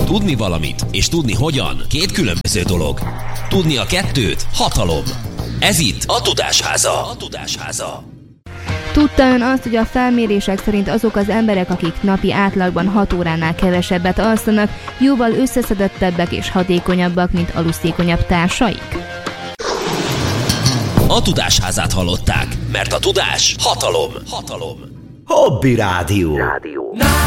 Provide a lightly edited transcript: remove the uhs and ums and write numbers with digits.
Tudni valamit és tudni hogyan két különböző dolog. Tudni a kettőt hatalom. Ez itt a Tudásháza. Tudta ön azt, hogy a felmérések szerint azok az emberek, akik napi átlagban 6 óránál kevesebbet alszanak, jóval összeszedettebbek és hatékonyabbak, mint alusztékonyabb társaik? A Tudásházát hallották, mert a tudás hatalom. Hobby Rádió.